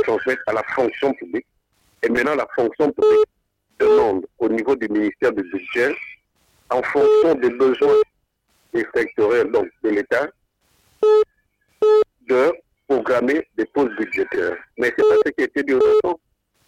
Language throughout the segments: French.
transmettre à la fonction publique. Et maintenant, la fonction publique demande au niveau du ministère du Budget, en fonction des besoins sectoriels donc de l'État, de programmer des pauses budgétaires. Mais c'est pas ce qui a été dit auparavant.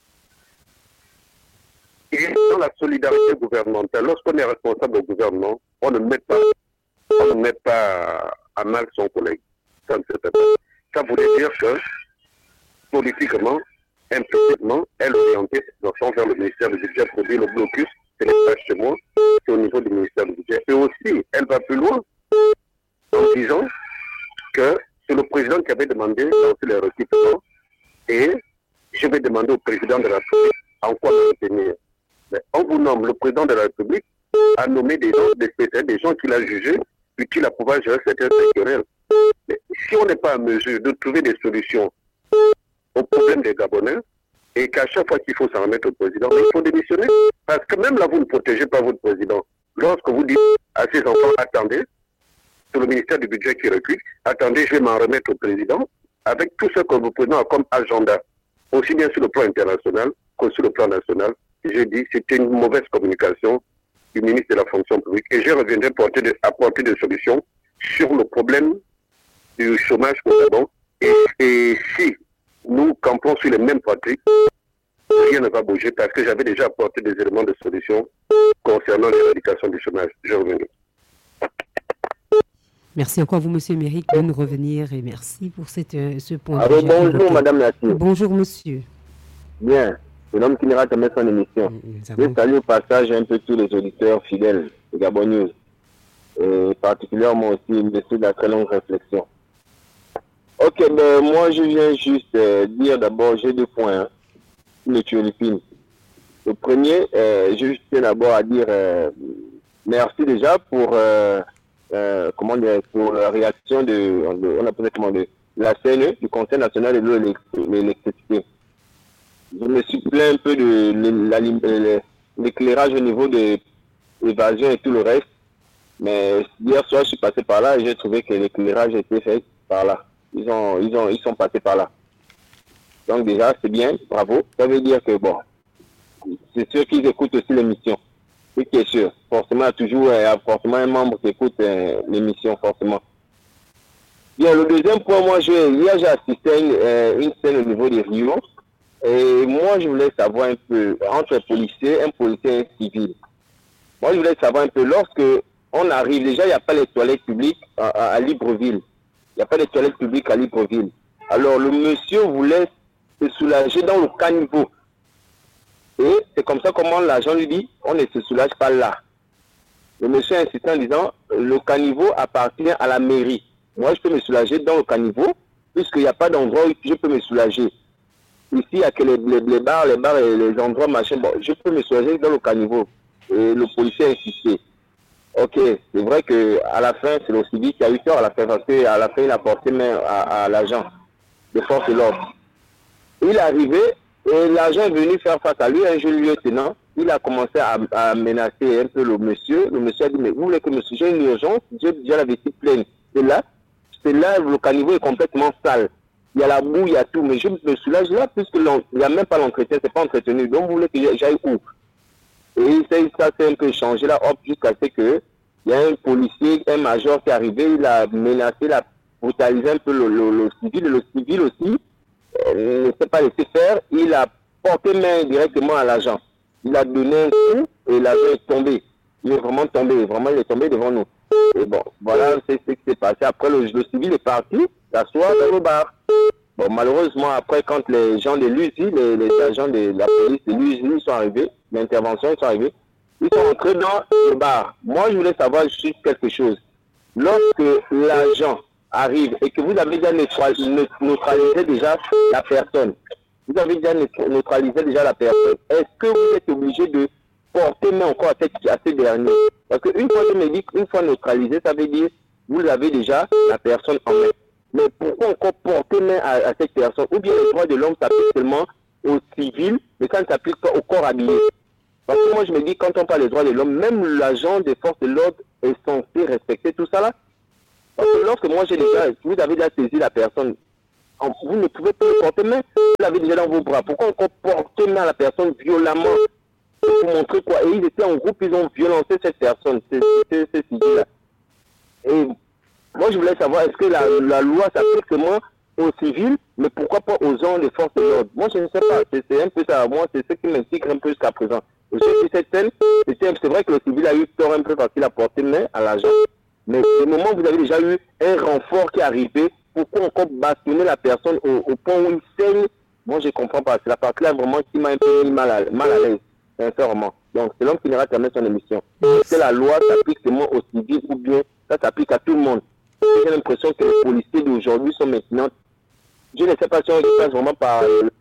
Et dans la solidarité gouvernementale, lorsqu'on est responsable au gouvernement, on ne met pas à mal son collègue. Ça ne se fait pas. Ça voulait dire que, politiquement, implicitement, elle orientait ses actions vers le ministère du Budget pour dire le blocus, ce n'est pas chez moi, c'est au niveau du ministère du Budget. Et aussi, elle va plus loin en disant que c'est le président qui avait demandé de lancer les recrutements et je vais demander au président de la République en quoi me tenir. Mais on vous nomme, le président de la République a nommé des gens, des spécialistes, des gens qu'il a jugés utiles à pouvoir gérer certains secteurs. Mais si on n'est pas en mesure de trouver des solutions aux problèmes des Gabonais, et qu'à chaque fois qu'il faut s'en remettre au président, il faut démissionner. Parce que même là, vous ne protégez pas votre président. Lorsque vous dites à ses enfants, attendez, c'est le ministère du Budget qui recule, attendez, je vais m'en remettre au président, avec tout ce que vous prenez comme agenda, aussi bien sur le plan international que sur le plan national. J'ai dit c'était une mauvaise communication du ministre de la fonction publique. Et je reviendrai apporter des solutions sur le problème du chômage au Gabon. Et si nous campons sur les mêmes pratiques, rien ne va bouger parce que j'avais déjà apporté des éléments de solution concernant l'éradication du chômage. Je reviens. Merci encore à vous, monsieur Méric, de nous revenir et merci pour ce point. Alors, bonjour, madame Nassir. Bonjour, monsieur. Bien, c'est l'homme qui n'ira jamais son émission. Je salue au passage un peu tous les auditeurs fidèles de Gabon News, et particulièrement aussi monsieur de la très longue réflexion. Ok, ben moi je viens juste dire d'abord, j'ai 2 points, hein, le Philippines. Le premier, je tiens d'abord à dire merci déjà pour pour la réaction on appelle comment de la CNE, du Conseil national de l'eau et l'électricité. Je me suis plaint un peu de l'éclairage au niveau de l'évasion et tout le reste, mais hier soir je suis passé par là et j'ai trouvé que l'éclairage était fait par là. Ils sont passés par là. Donc déjà c'est bien, bravo. Ça veut dire que bon, c'est sûr qu'ils écoutent aussi l'émission. Oui, qui est sûr. Forcément, il y a forcément un membre qui écoute l'émission, forcément. Bien, le deuxième point, moi, hier, j'ai assisté à une scène au niveau des Rio. Et moi, je voulais savoir un peu, entre un policier et un civil. Moi, je voulais savoir un peu, lorsque on arrive, déjà, il n'y a pas les toilettes publiques à Libreville. Il n'y a pas de toilettes publiques à Libreville. Alors, le monsieur voulait se soulager dans le caniveau. Et c'est comme ça comment l'agent lui dit, on ne se soulage pas là. Le monsieur insiste en disant, le caniveau appartient à la mairie. Moi, je peux me soulager dans le caniveau, puisqu'il n'y a pas d'endroit où je peux me soulager. Ici, il n'y a que les bars et les endroits machin. Bon, je peux me soulager dans le caniveau. Et le policier a insisté. Ok, c'est vrai qu'à la fin, c'est le civil qui a eu tort à la fin, parce qu'à la fin, il a porté main à l'agent de force de l'ordre. Il est arrivé, et l'agent est venu faire face à lui, un jeune lieutenant. Il a commencé à menacer un peu le monsieur. Le monsieur a dit, mais vous voulez que monsieur, j'ai une urgence, j'ai déjà la vessie pleine. Et là, le caniveau est complètement sale. Il y a la boue, il y a tout, mais je me soulage là, puisque il n'y a même pas l'entretien, c'est pas entretenu. Donc vous voulez que j'aille où? Et ça s'est un peu changé là, hop, jusqu'à ce que il y a un policier, un major qui est arrivé, il a menacé, il a brutalisé un peu le civil. Le civil aussi ne s'est pas laissé faire, il a porté main directement à l'agent. Il a donné un coup et l'agent est tombé. Il est vraiment tombé, il est tombé devant nous. Et bon, voilà, c'est ce qui s'est passé. Après, le civil est parti s'asseoir dans le bar. Bon, malheureusement, après, quand les gens de l'USI, les agents de la police de l'USI sont arrivés, l'intervention, ils sont arrivés, ils sont entrés dans le bar. Moi, je voulais savoir juste quelque chose. Lorsque l'agent arrive et que vous avez déjà neutralisé déjà la personne, vous avez déjà neutralisé déjà la personne, est-ce que vous êtes obligé de porter main encore à ces derniers? Parce qu'une fois, je me dis qu'une fois neutralisé, ça veut dire que vous avez déjà la personne en main. Mais pourquoi encore porter main à cette personne? Ou bien les droits de l'homme s'appliquent seulement aux civils, mais ça ne s'applique pas au corps habillé. Parce que moi, je me dis, quand on parle des droits de l'homme, même l'agent des forces de l'ordre est censé respecter tout ça là. Parce que lorsque moi, vous avez déjà saisi la personne, vous ne pouvez pas le porter main. Vous l'avez déjà dans vos bras. Pourquoi encore porter main à la personne violemment pour montrer quoi? Et ils étaient en groupe, ils ont violenté cette personne, ces civils-là. Et moi, je voulais savoir, est-ce que la loi s'applique seulement aux civils, mais pourquoi pas aux gens des forces de l'ordre? Moi, je ne sais pas. C'est un peu ça. Moi, c'est ce qui m'intrigue un peu jusqu'à présent. C'est vrai que le civil a eu tort un peu parce qu'il a porté main à l'agent. Mais au moment où vous avez déjà eu un renfort qui est arrivé, pourquoi encore bastonner la personne au point où il saigne? Moi, je ne comprends pas. C'est la partie-là vraiment qui m'a un peu mis mal à l'aise, sincèrement. Donc, c'est l'homme qui n'ira terminer son émission. Est-ce que la loi s'applique seulement aux civils ou bien ça s'applique à tout le monde? J'ai l'impression que les policiers d'aujourd'hui sont maintenant... Je ne sais pas si on passe vraiment par...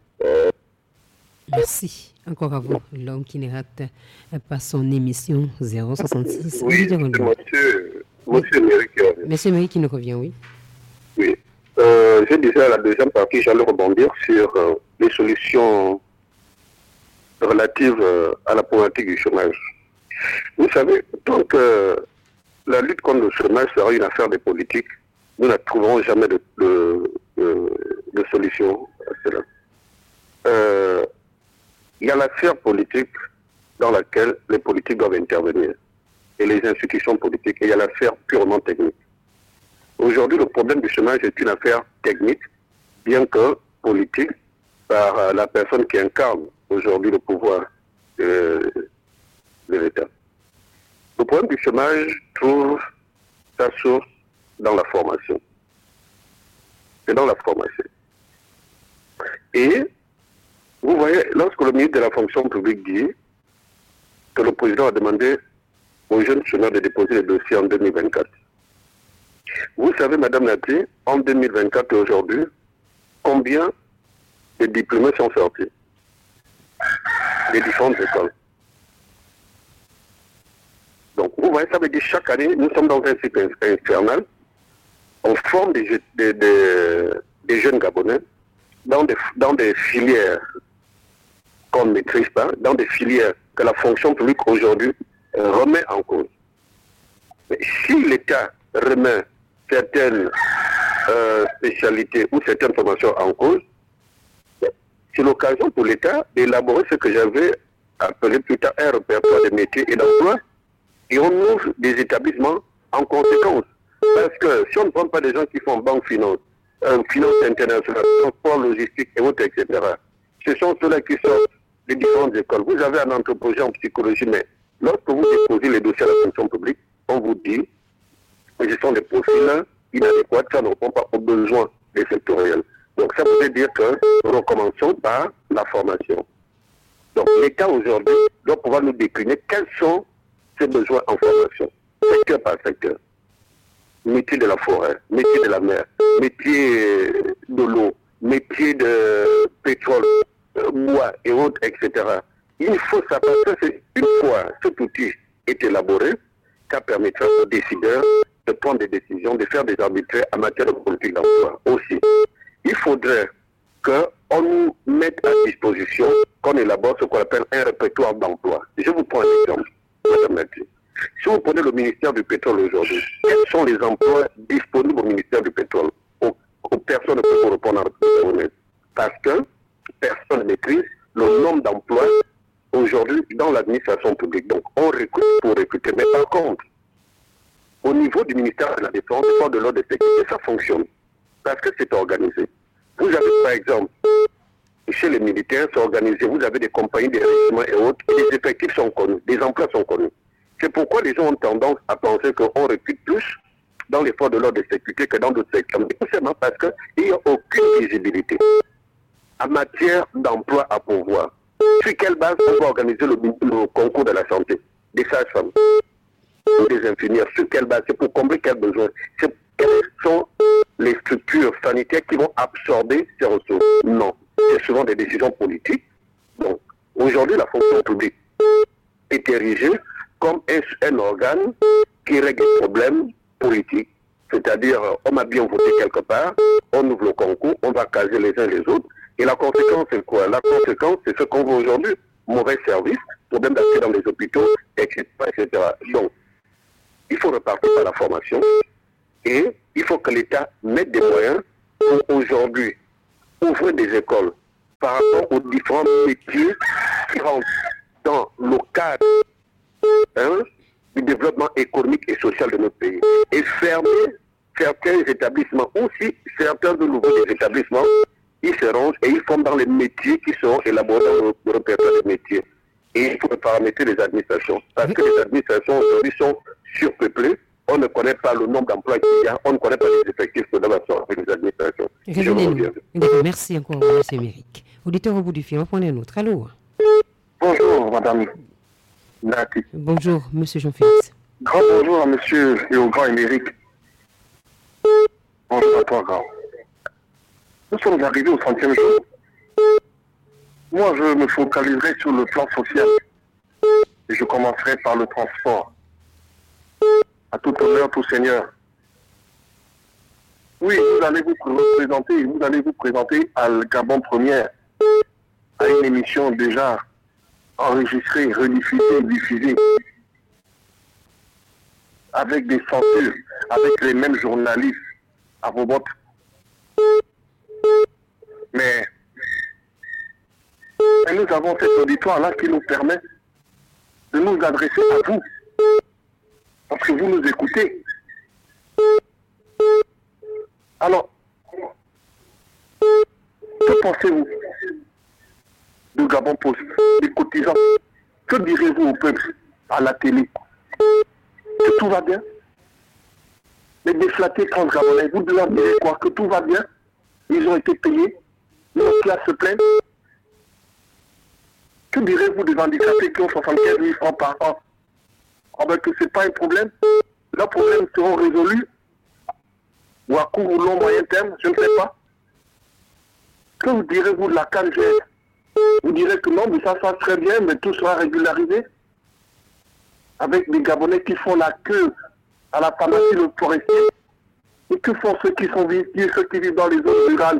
Merci. Encore à vous, l'homme qui ne rate pas son émission 066. Oui, monsieur Méric qui revient. Monsieur Méric qui nous revient, oui. Oui. Je disais à la deuxième partie, j'allais rebondir sur les solutions relatives à la problématique du chômage. Vous savez, tant que la lutte contre le chômage sera une affaire de politique, nous ne trouverons jamais de solution à cela. Il y a l'affaire politique dans laquelle les politiques doivent intervenir et les institutions politiques, et il y a l'affaire purement technique. Aujourd'hui, le problème du chômage est une affaire technique, bien que politique, par la personne qui incarne aujourd'hui le pouvoir de l'État. Le problème du chômage trouve sa source dans la formation. C'est dans la formation. Et vous voyez, lorsque le ministre de la fonction publique dit que le président a demandé aux jeunes chômeurs de déposer les dossiers en 2024, vous savez, Madame Nathalie, en 2024 et aujourd'hui, combien de diplômés sont sortis des différentes écoles? Donc, vous voyez, ça veut dire chaque année, nous sommes dans un cycle infernal. On forme des jeunes Gabonais dans des filières qu'on ne maîtrise pas, dans des filières que la fonction publique aujourd'hui remet en cause. Mais si l'État remet certaines spécialités ou certaines formations en cause, c'est l'occasion pour l'État d'élaborer ce que j'avais appelé plus tard un répertoire de métiers et d'emploi, et on ouvre des établissements en conséquence. Parce que si on ne prend pas des gens qui font banque finance, finance internationale, transport, logistique et autres, etc., ce sont ceux-là qui sortent des différentes écoles. Vous avez un anthropologie en psychologie, mais lorsque vous déposez les dossiers à la fonction publique, on vous dit que ce sont des profils inadéquats, ça ne répond pas aux besoins des sectoriels. Donc ça veut dire que recommençons par la formation. Donc l'État aujourd'hui doit pouvoir nous décliner quels sont ses besoins en formation, secteur par secteur. Métier de la forêt, métier de la mer, métier de l'eau, métier de pétrole, bois et autres, etc. Il faut savoir que une fois cet outil est élaboré, ça permettra aux décideurs de prendre des décisions, de faire des arbitrages en matière de politique d'emploi aussi. Il faudrait qu'on nous mette à disposition, qu'on élabore ce qu'on appelle un répertoire d'emploi. Je vous prends un exemple, Madame Nathalie. Si vous prenez le ministère du pétrole aujourd'hui, quels sont les emplois disponibles au ministère du pétrole? Personne ne peut vous répondre à la. Parce que personne ne maîtrise le nombre d'emplois aujourd'hui dans l'administration publique. Donc on recrute pour recruter. Mais par contre, au niveau du ministère de la Défense, des forces de l'ordre et de sécurité, ça fonctionne. Parce que c'est organisé. Vous avez par exemple, chez les militaires, c'est organisé. Vous avez des compagnies, des régiments et autres. Et les effectifs sont connus. Les emplois sont connus. C'est pourquoi les gens ont tendance à penser qu'on recrute plus dans les forces de l'ordre et de sécurité que dans d'autres secteurs. Mais tout simplement parce qu'il n'y a aucune visibilité en matière d'emploi à pourvoir. Sur quelle base on va organiser le concours de la santé? Des sages-femmes, des infirmières. Sur quelle base? C'est pour combler quels besoins? Quelles sont les structures sanitaires qui vont absorber ces ressources? Non. C'est souvent des décisions politiques. Donc, aujourd'hui, la fonction publique est érigée comme un organe qui règle les problèmes politiques. C'est-à-dire, on m'a bien voté quelque part, on ouvre le concours, on va caser les uns les autres. Et la conséquence, c'est quoi? La conséquence, c'est ce qu'on voit aujourd'hui. Mauvais service, problème d'accès dans les hôpitaux, etc., etc. Donc, il faut repartir par la formation et il faut que l'État mette des moyens pour aujourd'hui ouvrir des écoles par rapport aux différents métiers qui rentrent dans le cadre du développement économique et social de notre pays. Et fermer certains établissements, aussi certains de nouveaux établissements, ils se rangent et ils forment dans les métiers qui seront élaborés dans le répertoire des métiers. Et il faut paramétrer les administrations. Parce que les administrations aujourd'hui sont surpeuplées. On ne connaît pas le nombre d'emplois qu'il y a. On ne connaît pas les effectifs que doivent avoir les administrations. Merci encore, M. Méric. Auditeur au bout du fil, on prend un autre. Allô? Bonjour, madame Nati. Bonjour, M. Jean-Félix. Grand bonjour à monsieur et au grand Émeric. Bonjour à toi, grand. Nous sommes arrivés au 30e jour. Moi, je me focaliserai sur le plan social. Et je commencerai par le transport. À tout honneur, tout seigneur. Oui, vous allez vous présenter à le Gabon Première, à une émission déjà enregistrée, rediffusée, diffusée, avec des censures, avec les mêmes journalistes à vos bottes. Mais nous avons cet auditoire-là qui nous permet de nous adresser à vous, parce que vous nous écoutez. Alors, que pensez-vous de Gabon Post, des cotisants? Que direz-vous au peuple à la télé? Que tout va bien? Les déflatés transgabonais, vous leur direz quoi? Que tout va bien? Ils ont été payés? Nos classes se plaignent? Que direz-vous des handicapés qui ont 75 000 francs par an? Ah ben que ce n'est pas un problème. Leurs problèmes seront résolus, ou à court ou long moyen terme, je ne sais pas. Que vous direz-vous de la CANGS? Vous direz que non, mais ça sera très bien, mais tout sera régularisé. Avec des Gabonais qui font la queue à la pharmacie Le Forestier. Et que font ceux qui sont visés, ceux qui vivent dans les zones rurales?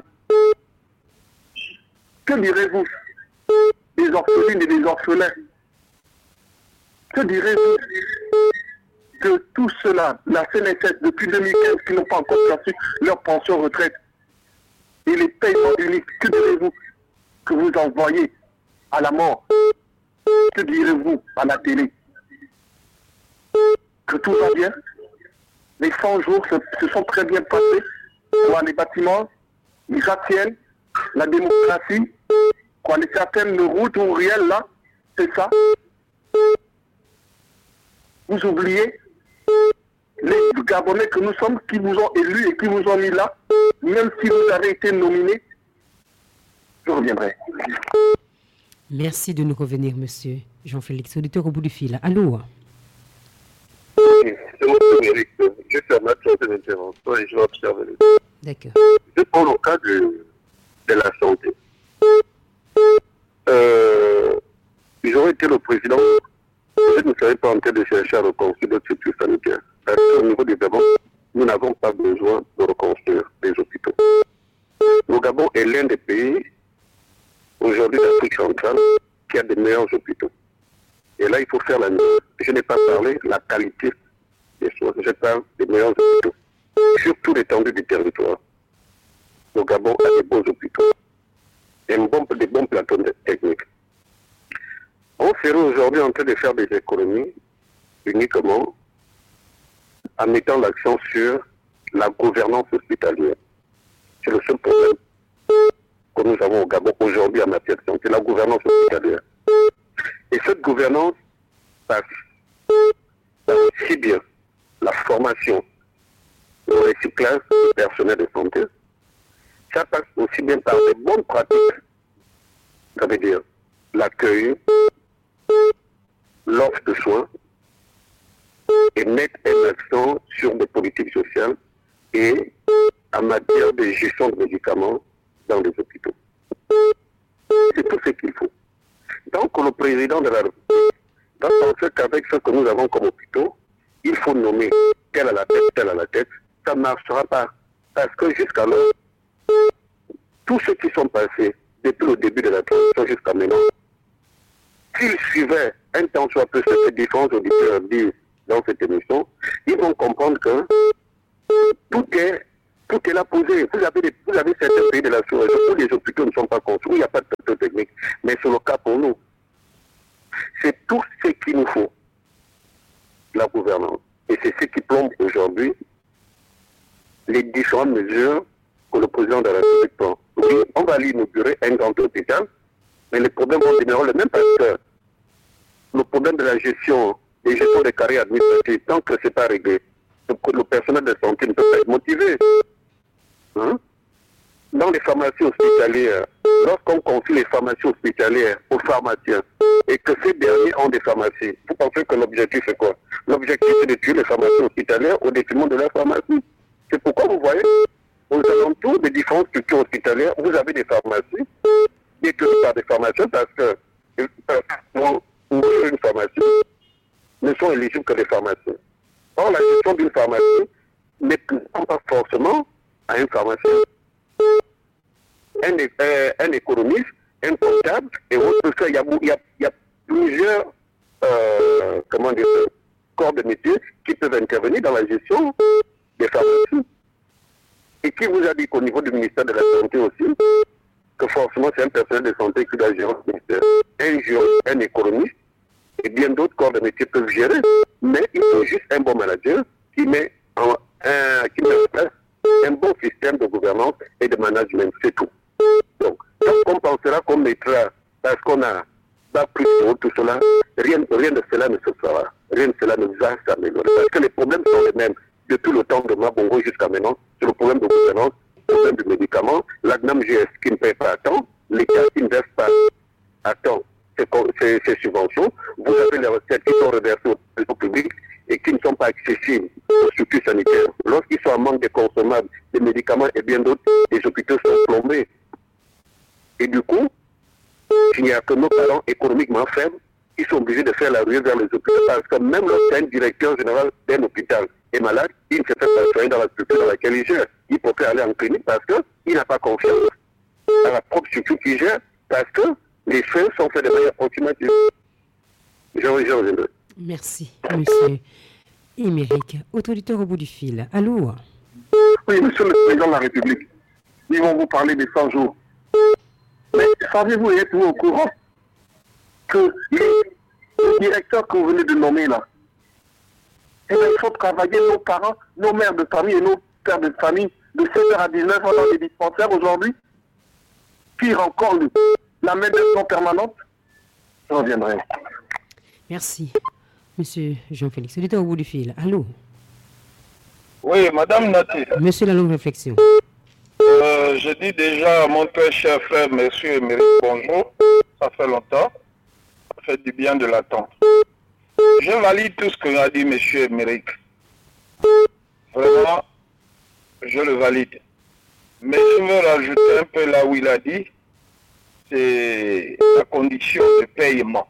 Que direz-vous des orphelines et des orphelins? Que direz-vous de tout cela, la CNSS depuis 2015 qui n'ont pas encore perçu leur pension retraite et les paiements uniques? Que direz-vous que vous envoyez à la mort? Que direz-vous à la télé? Que tout va bien? Les 100 jours se sont très bien passés pour les bâtiments, les gratte-ciel, la démocratie, quoi, les certaines routes ou réelles là, c'est ça. Vous oubliez les Gabonais que nous sommes, qui vous ont élus et qui vous ont mis là, même si vous avez été nominés. Je reviendrai. Merci de nous revenir, monsieur Jean-Félix. Auditeur au bout du fil. Allô? C'est mon numérique. Je fais ma chose d'intervention et je vais observer les choses. D'accord. Je prends le cas de la santé. J'aurais été le président, je ne serais pas en train de chercher à reconstruire notre structure sanitaire. Parce qu'au niveau du Gabon, nous n'avons pas besoin de reconstruire les hôpitaux. Le Gabon est l'un des pays, aujourd'hui d'Afrique centrale, qui a des meilleurs hôpitaux. Et là, il faut faire la nuance. Je n'ai pas parlé de la qualité des soins, je parle des meilleurs hôpitaux. Sur tout l'étendue du territoire, le Gabon a des beaux hôpitaux. Et des bons plateaux techniques. On serait aujourd'hui en train de faire des économies uniquement en mettant l'accent sur la gouvernance hospitalière. C'est le seul problème que nous avons au Gabon aujourd'hui en matière de santé, la gouvernance hospitalière. Et cette gouvernance passe si bien la formation, le recyclage du personnel de santé, ça passe aussi bien par des bonnes pratiques, ça veut dire l'accueil, l'offre de soins, et mettre un accent sur des politiques sociales et en matière de gestion de médicaments dans les hôpitaux. C'est tout ce qu'il faut. Donc le président de la République doit penser qu'avec ce que nous avons comme hôpitaux, il faut nommer tel à la tête, tel à la tête. Ça ne marchera pas. Parce que jusqu'alors, tous ceux qui sont passés depuis le début de la transition jusqu'à maintenant, s'ils suivaient un temps soit peu ce que différents auditeurs disent dans cette émission, ils vont comprendre que tout est Tout est là posé. Vous avez certains pays de la sous-région où les hôpitaux ne sont pas construits, il n'y a pas de plateau technique. Mais c'est le cas pour nous. C'est tout ce qu'il nous faut, la gouvernance. Et c'est ce qui plombe aujourd'hui les différentes mesures que le président de la République prend. Oui, on va l'inaugurer un grand hôpital, mais les problèmes vont demeurer le même parce que le problème de la gestion des carrières administratives, tant que ce n'est pas réglé, le personnel de santé ne peut pas être motivé. Hein? Dans les pharmacies hospitalières, lorsqu'on confie les pharmacies hospitalières aux pharmaciens et que ces derniers ont des pharmacies, vous pensez que l'objectif c'est quoi? L'objectif c'est de tuer les pharmacies hospitalières au détriment de la pharmacie. C'est pourquoi vous voyez, aux alentours des différentes structures hospitalières, vous avez des pharmacies détenues par des pharmaciens parce que une pharmacie ne sont éligibles que les pharmaciens. Or, la gestion d'une pharmacie n'est pas forcément à un pharmacien. Un économiste, un comptable et autres, parce qu'il y a plusieurs corps de métier qui peuvent intervenir dans la gestion des pharmacies. Et qui vous a dit qu'au niveau du ministère de la Santé aussi, que forcément c'est un personnel de santé qui doit gérer le ministère. Un juriste, un économiste et bien d'autres corps de métier peuvent gérer, mais il faut juste un bon manager qui met en place un bon système de gouvernance et de management, c'est tout. Donc, quand on pensera qu'on mettra, parce qu'on a pas plus de tout cela, rien de cela ne se fera. Rien de cela ne va s'améliorer. Parce que les problèmes sont les mêmes depuis le temps de Mabongo jusqu'à maintenant. C'est le problème de gouvernance, le problème du médicament, l'ADNAM GS qui ne paye pas à temps, l'État qui ne verse pas à temps ces subventions. Vous avez les recettes qui sont reversées au public et qui ne sont pas accessibles aux structures sanitaires. Lorsqu'ils sont en manque de consommables, des médicaments et bien d'autres, les hôpitaux sont plombés. Et du coup, il n'y a que nos parents économiquement faibles qui sont obligés de faire la ruée vers les hôpitaux parce que même lorsqu'un directeur général d'un hôpital est malade, il ne se fait pas soigner dans la structure dans laquelle il gère. Il peut aller en clinique parce qu'il n'a pas confiance à la propre structure qu'il gère parce que les frais sont faits de manière approximative. Je reviendrai. Merci, monsieur Émeric. Auditeur au bout du fil. Allô? Oui, monsieur le président de la République, ils vont vous parler des 100 jours. Mais savez-vous et êtes-vous au courant que le directeur que vous venez de nommer là, eh bien, il faut travailler nos parents, nos mères de famille et nos pères de famille de 7h à 19h dans les dispensaires aujourd'hui? Pire encore, la main-d'œuvre non permanente? Je reviendrai. Merci. Monsieur Jean-Félix, auditeur au bout du fil. Allô? Oui, Madame Nati. Monsieur la longue réflexion. Je dis déjà à mon très cher frère, monsieur Émeric, bonjour. Ça fait longtemps. Ça fait du bien de l'attendre. Je valide tout ce que m'a dit monsieur Émeric. Vraiment, je le valide. Mais je veux rajouter un peu là où il a dit, c'est la condition de paiement.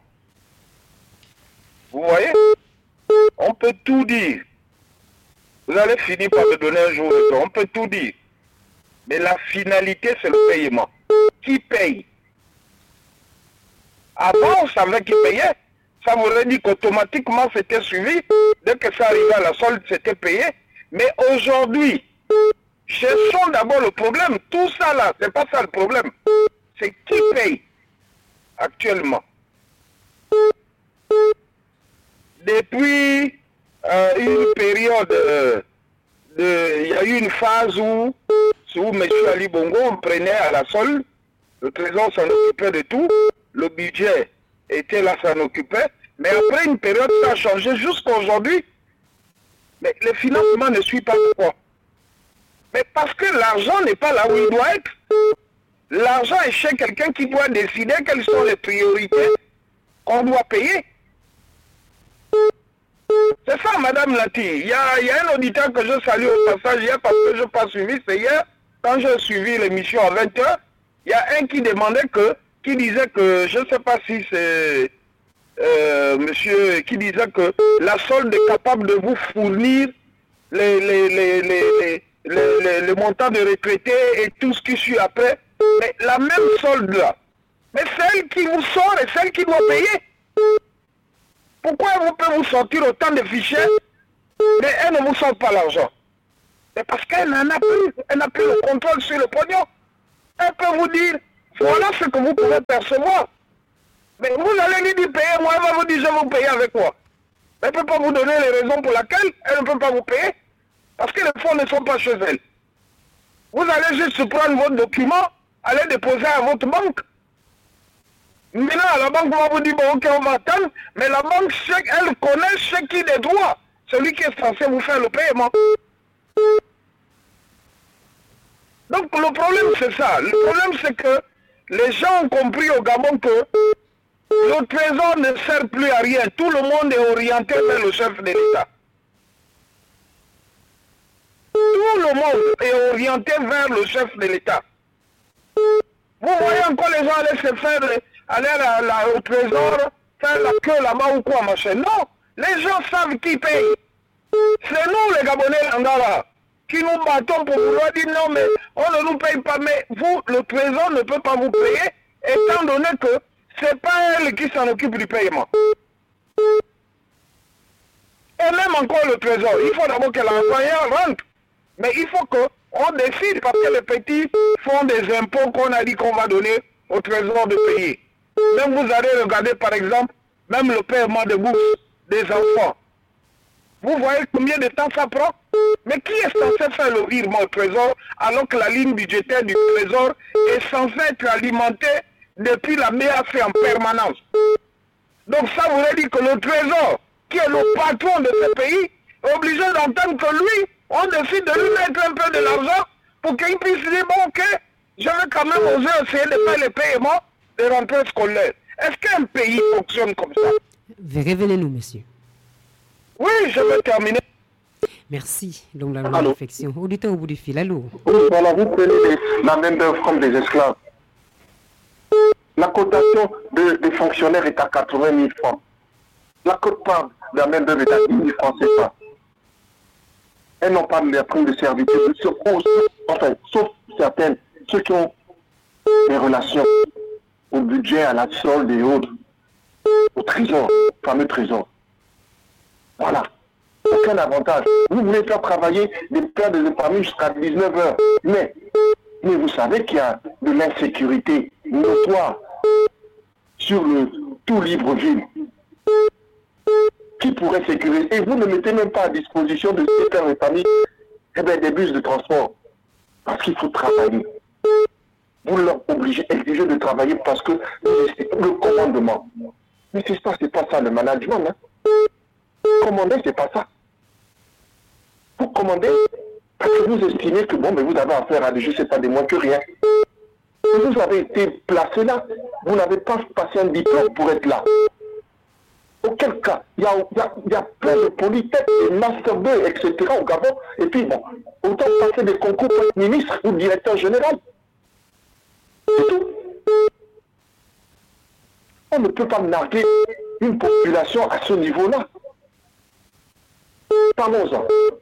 Vous voyez, on peut tout dire. Vous allez finir par me donner un jour de temps. On peut tout dire. Mais la finalité, c'est le paiement. Qui paye? Avant, on savait qui payait. Ça voudrait dire qu'automatiquement, c'était suivi. Dès que ça arrivait à la solde, c'était payé. Mais aujourd'hui, cherchons d'abord le problème. Tout ça là, c'est pas ça le problème. C'est qui paye actuellement. Depuis une période, il y a eu une phase où M. Ali Bongo, on prenait à la solde, le trésor s'en occupait de tout, le budget était là, s'en occupait, mais après une période, ça a changé jusqu'à aujourd'hui. Mais le financement ne suit pas pourquoi. Mais parce que l'argent n'est pas là où il doit être. L'argent est chez quelqu'un qui doit décider quelles sont les priorités qu'on doit payer. C'est ça, Madame Lati. Il y a un auditeur que je salue au passage hier parce que je n'ai pas suivi. C'est hier, quand j'ai suivi l'émission à 20h, il y a un qui demandait qui disait que, je ne sais pas si c'est monsieur, qui disait que la solde est capable de vous fournir les montants de retraités et tout ce qui suit après. Mais la même solde là, mais celle qui vous sort et celle qui doit payer. Pourquoi vous pouvez vous sortir autant de fichiers, mais elle ne vous sort pas l'argent? C'est parce qu'elle n'en a plus. Elle n'a plus le contrôle sur le pognon. Elle peut vous dire, voilà ce que vous pouvez percevoir. Mais vous allez lui dire payer, moi, elle va vous dire, je vais vous payer avec quoi. Elle ne peut pas vous donner les raisons pour lesquelles elle ne peut pas vous payer. Parce que les fonds ne sont pas chez elle. Vous allez juste prendre votre document, aller déposer à votre banque. Maintenant, la banque va vous dire, bon, ok, on va attendre. Mais la banque, elle connaît ce qui est droit. Celui qui est censé vous faire le paiement. Donc le problème c'est ça. Le problème c'est que les gens ont compris au Gabon que le trésor ne sert plus à rien. Tout le monde est orienté vers le chef de l'État. Tout le monde est orienté vers le chef de l'État. Vous voyez encore les gens aller se faire, aller au trésor, faire la queue là-bas ou quoi, machin. Non, les gens savent qui paye. C'est nous les Gabonais là, qui nous battons pour vouloir dire non, mais on ne nous paye pas. Mais vous, le trésor ne peut pas vous payer, étant donné que ce n'est pas elle qui s'en occupe du paiement. Et même encore le trésor, il faut d'abord que l'employeur rentre. Mais il faut qu'on décide, parce que les petits font des impôts qu'on a dit qu'on va donner au trésor de payer. Même vous allez regarder par exemple, même le paiement de bourse des enfants. Vous voyez combien de temps ça prend? Mais qui est censé faire le virement au trésor alors que la ligne budgétaire du trésor est censée être alimentée depuis la MEAC en permanence? Donc ça voudrait dire que le trésor, qui est le patron de ce pays, est obligé d'entendre que lui, on décide de lui mettre un peu de l'argent pour qu'il puisse dire, bon ok, je vais quand même oser essayer de faire les paiements de rentrée scolaire. Est-ce qu'un pays fonctionne comme ça? Révélez-nous, monsieur. Oui, je vais terminer. Merci. Donc la réflexion. Auditeur au bout du fil, allô? Oui, voilà, vous prenez la main d'œuvre comme des esclaves. La cotation des fonctionnaires est à 80 000 francs. La quote-part de la main d'œuvre est à 10 000 francs, c'est ça. Elles n'ont pas de prime de servitude, sauf certaines, ceux qui ont des relations au budget, à la solde et autres, au trésor, le fameux trésor. Voilà. Aucun avantage. Vous voulez faire travailler des pères de famille jusqu'à 19 h. Mais vous savez qu'il y a de l'insécurité notoire sur le tout Libreville. Qui pourrait sécuriser? Et vous ne mettez même pas à disposition de ces pères de famille des bus de transport. Parce qu'il faut travailler. Vous leur exigez de travailler parce que le commandement. Mais c'est pas ça le management. Hein. Commander, c'est pas ça. Vous commandez parce que vous estimez que bon, mais vous avez affaire à des je sais pas des moins que rien. Et vous avez été placé là. Vous n'avez pas passé un diplôme pour être là. Auquel cas, il y a plein de polytechniques, des master 2, etc. au Gabon. Et puis bon, autant passer des concours pour être ministre ou directeur général. C'est tout. On ne peut pas narguer une population à ce niveau-là. Parlons-en.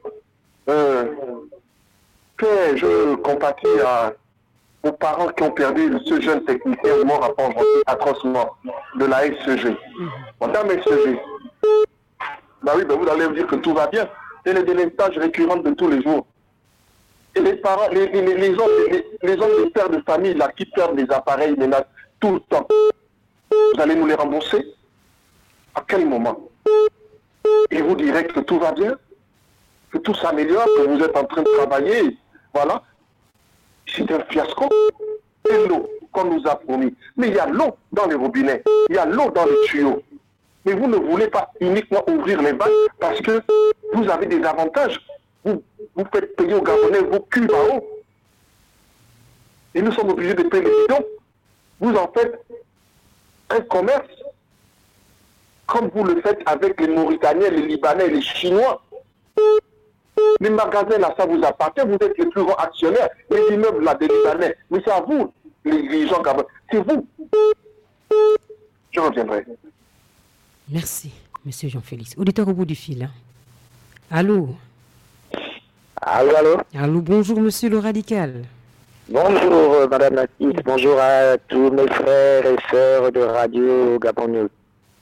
Je compatis aux parents qui ont perdu ce jeune technicien mort atrocement de la SCG. Madame SCG, vous allez me dire que tout va bien. C'est les délinquages récurrents de tous les jours. Et les parents, les hommes de pères de famille là, qui perdent des appareils ménagers tout le temps, vous allez nous les rembourser? À quel moment? Et vous direz que tout va bien, que tout s'améliore, que vous êtes en train de travailler. Voilà. C'est un fiasco. Et l'eau qu'on nous a promis. Mais il y a l'eau dans les robinets. Il y a l'eau dans les tuyaux. Mais vous ne voulez pas uniquement ouvrir les vannes parce que vous avez des avantages. Vous faites payer aux Gabonais vos cubes à eau. Et nous sommes obligés de payer les bidons. Vous en faites un commerce comme vous le faites avec les Mauritaniens, les Libanais, les Chinois. Les magasins là, ça vous appartient, vous êtes les plus grands actionnaires. Les immeubles là, des Libanais. Mais c'est à vous, les gens Gabonais. C'est vous. Je reviendrai. Merci, monsieur Jean-Félix. Auditeur au bout du fil. Hein. Allô? Allô? Allô, bonjour, monsieur le radical. Bonjour, madame Natif. Bonjour à tous mes frères et sœurs de Radio Gabon News.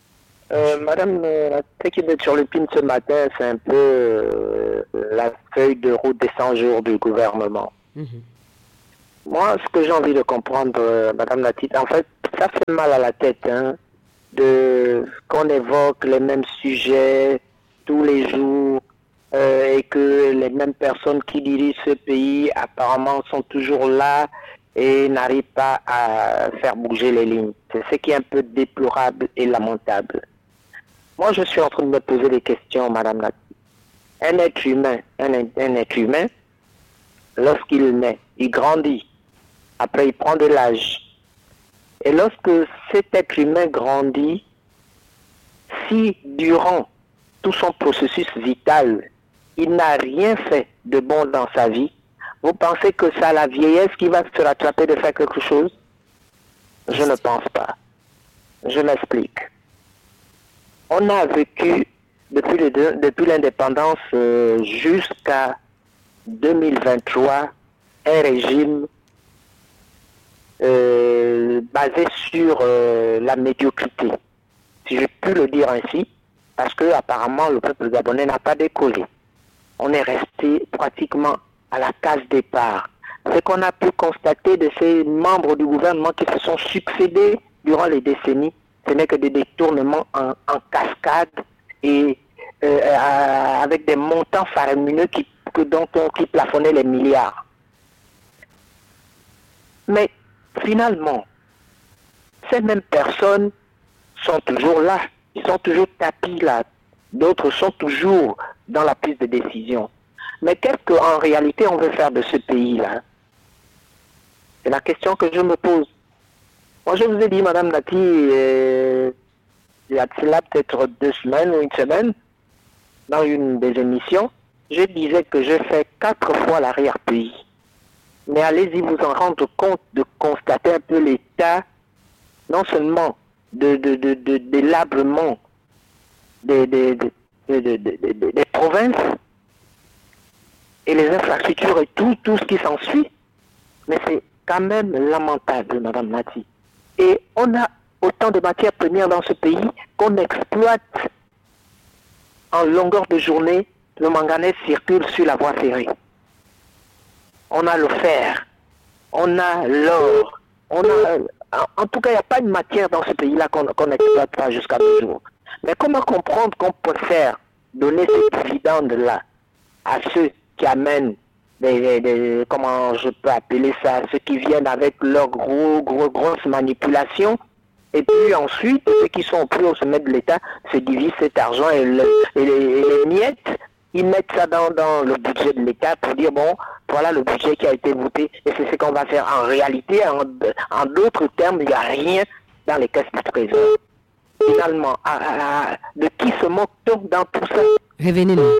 Madame, la tête qui est sur le pin ce matin, c'est un peu la feuille de route des 100 jours du gouvernement. Moi, ce que j'ai envie de comprendre, Madame Nati, en fait, ça fait mal à la tête, hein, qu'on évoque les mêmes sujets tous les jours et que les mêmes personnes qui dirigent ce pays apparemment sont toujours là et n'arrivent pas à faire bouger les lignes. C'est ce qui est un peu déplorable et lamentable. Moi, je suis en train de me poser des questions, Madame Nati. Un être humain, lorsqu'il naît, il grandit. Après, il prend de l'âge. Et lorsque cet être humain grandit, si durant tout son processus vital, il n'a rien fait de bon dans sa vie, vous pensez que c'est à la vieillesse qui va se rattraper de faire quelque chose? Je ne pense pas. Je m'explique. On a vécu depuis l'indépendance jusqu'à 2023 un régime basé sur la médiocrité, si je puis le dire ainsi, parce que apparemment le peuple gabonais n'a pas décollé. On est resté pratiquement à la case départ. Ce qu'on a pu constater de ces membres du gouvernement qui se sont succédés durant les décennies, ce n'est que des détournements en cascade et avec des montants faramineux qui plafonnaient les milliards. Mais finalement, ces mêmes personnes sont toujours là. Ils sont toujours tapis là. D'autres sont toujours dans la prise de décision. Mais qu'est-ce qu'en réalité on veut faire de ce pays-là? C'est la question que je me pose. Moi, je vous ai dit, Madame Nati, il y a cela peut-être 2 semaines ou 1 semaine, dans une des émissions, je disais que je fais 4 fois l'arrière-pays. Mais allez-y vous en rendre compte de constater un peu l'état, non seulement de délabrement des provinces et les infrastructures et tout ce qui s'ensuit, mais c'est quand même lamentable, Madame Nati. Et on a autant de matières premières dans ce pays qu'on exploite en longueur de journée. Le manganèse circule sur la voie ferrée. On a le fer, on a l'or, en tout cas, il n'y a pas une matière dans ce pays-là qu'on n'exploite pas jusqu'à nos jours. Mais comment comprendre qu'on préfère donner ces dividendes-là à ceux qui amènent comment je peux appeler ça, ceux qui viennent avec leurs grosses manipulations, et puis ensuite, ceux qui sont plus au sommet de l'État se divisent cet argent et les miettes, ils mettent ça dans le budget de l'État pour dire, bon, voilà le budget qui a été voté, et c'est ce qu'on va faire. En réalité, en d'autres termes, il n'y a rien dans les caisses du Trésor. Finalement, de qui se moque-t-on dans tout ça? Revenez-nous.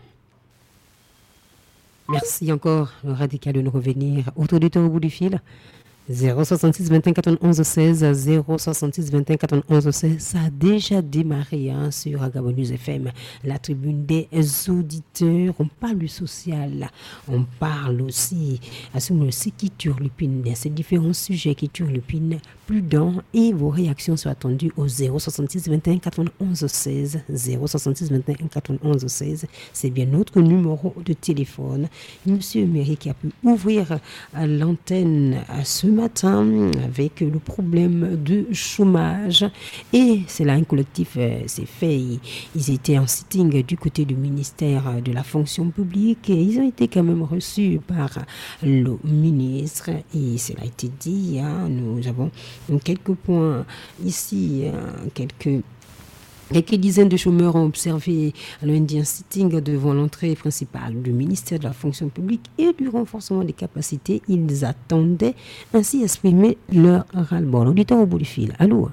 Merci encore, le radical, de nous revenir. Autour du temps au bout du fil. 066 21 91 16 066 21 91 16. Ça a déjà démarré sur Gabon News FM, la tribune des auditeurs. On parle du social, on parle aussi à ce qui turlupine, ces différents sujets qui turlupinent plus d'un, et vos réactions sont attendues au 066 21 91 16 066 21 91 16. C'est bien notre numéro de téléphone. Monsieur Méry qui a pu ouvrir l'antenne à ce matin avec le problème de chômage, et c'est là un collectif s'est fait. Ils étaient en sitting du côté du ministère de la fonction publique et ils ont été quand même reçus par le ministre, et cela a été dit, nous avons quelques points ici, quelques dizaines de chômeurs ont observé lundi un sitting devant l'entrée principale du ministère de la fonction publique et du renforcement des capacités. Ils attendaient ainsi exprimer leur ras-le-bol. Auditeur au bout du fil. Allô?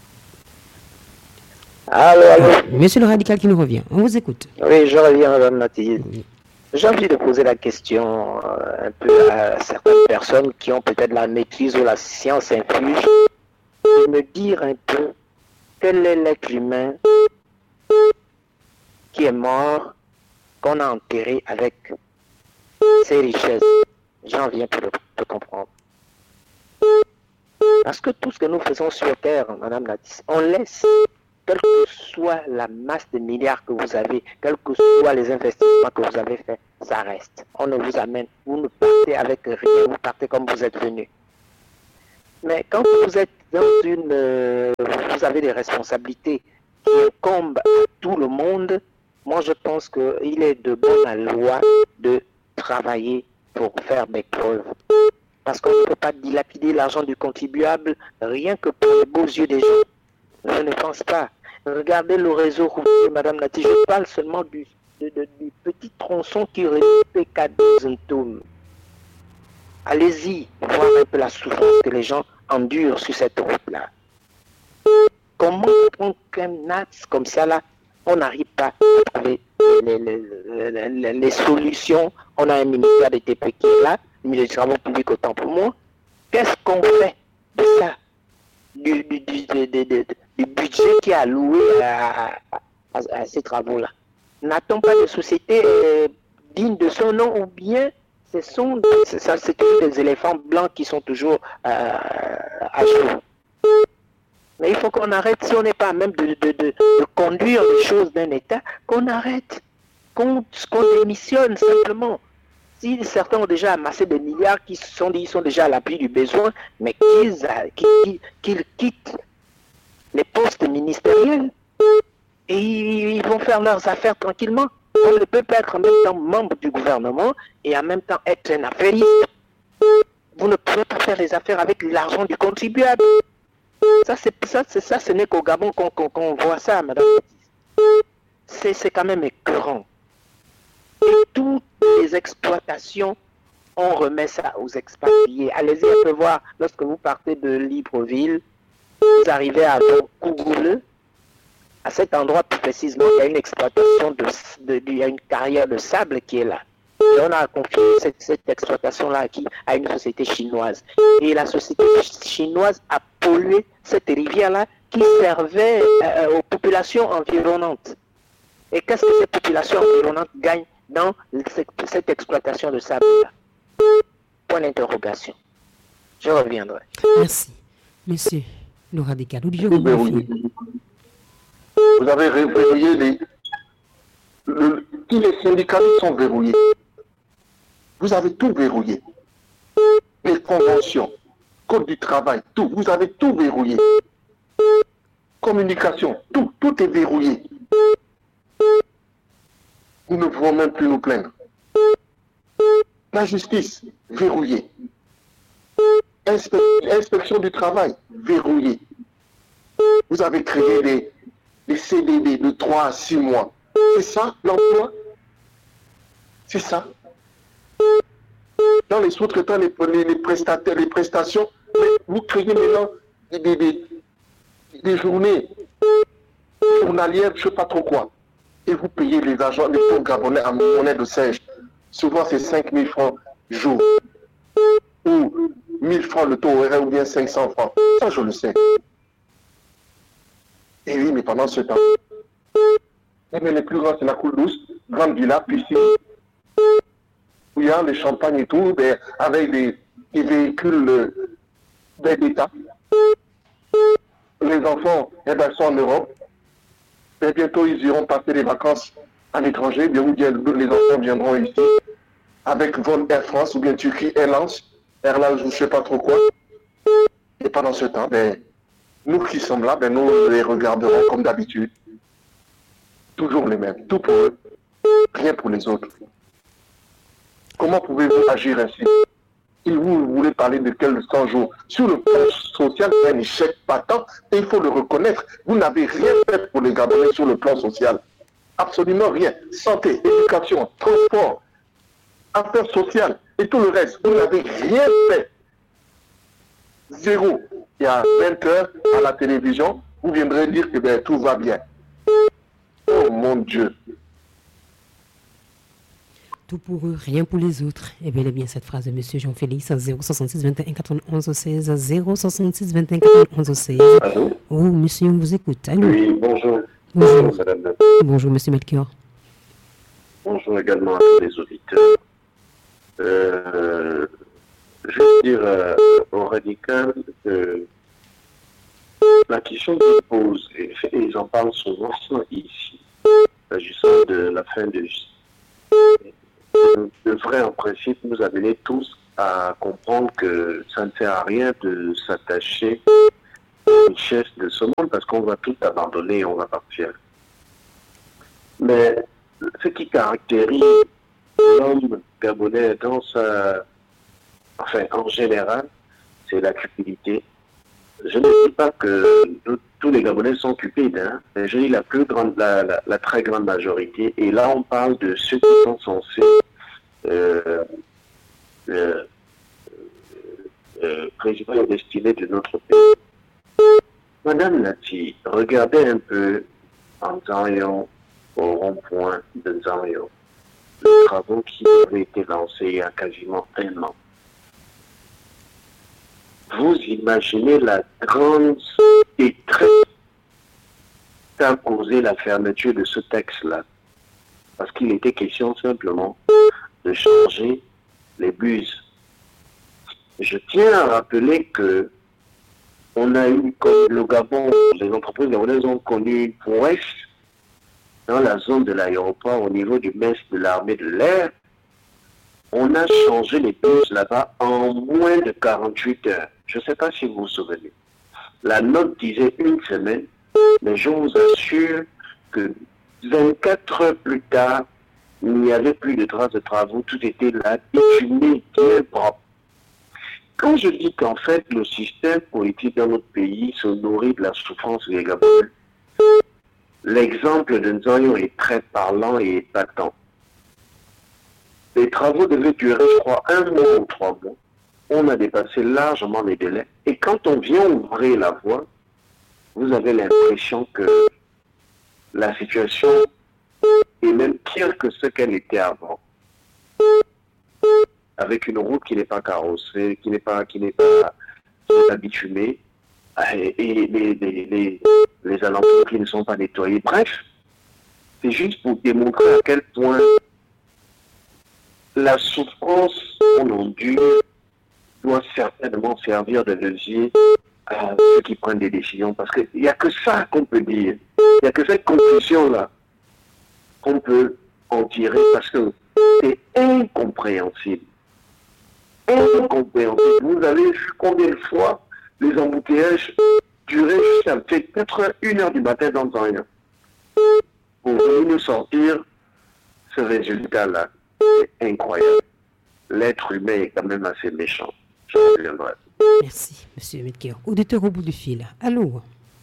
Allô. Monsieur le radical qui nous revient, on vous écoute. Oui, je reviens, Madame Nati. J'ai envie de poser la question un peu à certaines personnes qui ont peut-être la maîtrise ou la science infuse, de me dire un peu quel est l'être humain qui est mort, qu'on a enterré avec ses richesses. J'en viens pour le comprendre. Parce que tout ce que nous faisons sur Terre, Madame Nati, on laisse quelle que soit la masse de milliards que vous avez, quels que soient les investissements que vous avez faits, ça reste. On ne vous amène, vous ne partez avec rien, vous partez comme vous êtes venu. Mais quand vous êtes dans vous avez des responsabilités qui incombent à tout le monde, moi je pense qu'il est de bonne loi de travailler pour faire des preuves. Parce qu'on ne peut pas dilapider l'argent du contribuable rien que pour les beaux yeux des gens. Je ne pense pas. Regardez le réseau routier, Madame Nati. Je parle seulement du petit tronçon qui relie PK2 Zentoum. Allez-y, voir un peu la souffrance que les gens endurent sur cette route-là. Comment prendre un axe comme ça là, on n'arrive pas à trouver les solutions. On a un ministère des TP qui est là, le ministère des Travaux publics autant pour moi. Qu'est-ce qu'on fait de ça? Du budget qui est alloué à ces travaux-là. N'a-t-on pas de société digne de son nom, ou bien c'est toujours des éléphants blancs qui sont toujours à jour? Mais il faut qu'on arrête, si on n'est pas même de conduire les choses d'un État, qu'on arrête, qu'on démissionne simplement. Si certains ont déjà amassé des milliards ils sont déjà à l'appui du besoin, mais qu'ils quittent les postes ministériels et ils vont faire leurs affaires tranquillement. On ne peut pas être en même temps membre du gouvernement et en même temps être un affairiste. Vous ne pouvez pas faire les affaires avec l'argent du contribuable. Ce n'est qu'au Gabon qu'on voit ça, madame. C'est quand même écœurant. Et toutes les exploitations, on remet ça aux expatriés. Allez-y un peu voir, lorsque vous partez de Libreville, vous arrivez à Kougoule. À cet endroit plus précisément, il y a une exploitation, il y a une carrière de sable qui est là. Et on a confié cette exploitation-là à une société chinoise. Et la société chinoise a pollué cette rivière-là qui servait aux populations environnantes. Et qu'est-ce que ces populations environnantes gagnent dans cette exploitation de sable-là? Point d'interrogation. Je reviendrai. Merci. Monsieur le radical. Vous avez verrouillé tous les syndicats sont verrouillés. Vous avez tout verrouillé. Les conventions, code du travail, tout. Vous avez tout verrouillé. Communication, tout est verrouillé. Nous ne pouvons même plus nous plaindre. La justice, verrouillée. Inspection du travail, verrouillée. Vous avez créé des CDD de 3 à 6 mois. C'est ça, l'emploi? C'est ça. Dans les sous-traitants, les prestataires, les prestations, vous créez maintenant des journées journalières, je ne sais pas trop quoi. Et vous payez les agents, les pauvres Gabonais en monnaie de singe. Souvent, c'est 5 000 francs jour. Ou 1 000 francs le taux horaire, ou bien 500 francs. Ça, je le sais. Et oui, mais pendant ce temps, les plus grands, c'est la cour douce, grande villa, piscine, où il y a les champagnes et tout, avec des véhicules d'État. Les enfants, sont en Europe. Et bientôt, ils iront passer les vacances à l'étranger, bien ou bien les enfants viendront ici avec vol Air France ou bien Turquie Airlines, je ne sais pas trop quoi. Et pendant ce temps, nous qui sommes là, nous les regarderons comme d'habitude. Toujours les mêmes, tout pour eux, rien pour les autres. Comment pouvez-vous agir ainsi? Si vous voulez parler de quel 100 jours, sur le plan social, c'est un échec patent et il faut le reconnaître. Vous n'avez rien fait pour les Gabonais sur le plan social. Absolument rien. Santé, éducation, transport, affaires sociales et tout le reste. Vous n'avez rien fait. Zéro. Il y a 20 heures à la télévision, vous viendrez dire que tout va bien. Oh mon Dieu. Tout pour eux, rien pour les autres. Et bel et bien cette phrase de M. Jean-Félix à 066 21 91 16 066 21 91 16. Allô? Oh, monsieur, on vous écoute. Allô? Oui, bonjour. Bonjour. Madame. Bonjour, monsieur Melchior. Bonjour également à tous les auditeurs. Juste dire aux radicaux que La question qu'ils posent, et ils en parlent souvent ici, s'agissant de la fin de vie, devrait en principe nous amener tous à comprendre que ça ne sert à rien de s'attacher aux richesses de ce monde parce qu'on va tout abandonner et on va partir. Mais ce qui caractérise l'homme gabonais dans en général, c'est la cupidité. Je ne dis pas que tous les Gabonais sont cupides, hein, mais je dis la très grande majorité. Et là, on parle de ceux qui sont censés président et destiné de notre pays. Madame Lati, regardez un peu en Nzanyo, au rond-point de Nzanyo, les travaux qui avaient été lancés il y a quasiment 1 an. Vous imaginez la grande détresse qu'a causé la fermeture de ce texte-là, parce qu'il était question simplement de changer les buses. Je tiens à rappeler que on a eu, comme le Gabon, les entreprises gabonaises ont connu une prouesse dans la zone de l'aéroport au niveau du MES de l'armée de l'air. On a changé les buses là-bas en moins de 48 heures. Je ne sais pas si vous vous souvenez. La note disait 1 semaine, mais je vous assure que 24 heures plus tard, il n'y avait plus de traces de travaux, tout était là, bitumé, bien propre. Quand je dis qu'en fait, le système politique dans notre pays se nourrit de la souffrance des Gabonais, l'exemple de Nzanyo est très parlant et épatant. Les travaux devaient durer, je crois, 1 mois ou 3 mois. On a dépassé largement les délais. Et quand on vient ouvrir la voie, vous avez l'impression que la situation est même pire que ce qu'elle était avant. Avec une route qui n'est pas carrossée, qui n'est pas bitumée, et les alentours qui ne sont pas nettoyés. Bref, c'est juste pour démontrer à quel point la souffrance qu'on endure doit certainement servir de levier à ceux qui prennent des décisions. Parce qu'il n'y a que ça qu'on peut dire. Il n'y a que cette conclusion-là qu'on peut en tirer parce que c'est incompréhensible. Incompréhensible. Vous avez vu combien de fois les embouteillages duraient jusqu'à peut-être 1h du matin dans un an. Pour venir nous sortir ce résultat-là, c'est incroyable. L'être humain est quand même assez méchant. Je reviendrai. Merci, M. Medker. Auditeur au bout du fil. Allô?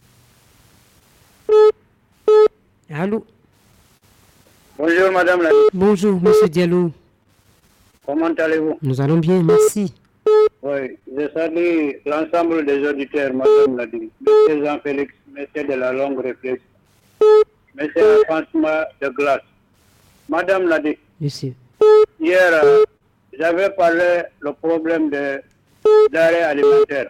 Allô? Bonjour, madame la... Bonjour, M. Diallo. Comment allez-vous? Nous allons bien, merci. Oui, je salue l'ensemble des auditeurs, madame la dit. M. Jean-Félix, monsieur de la longue réflexion. Monsieur François de Glace. Madame l'a dit. Monsieur. Hier, j'avais parlé le problème d'arrêt alimentaire.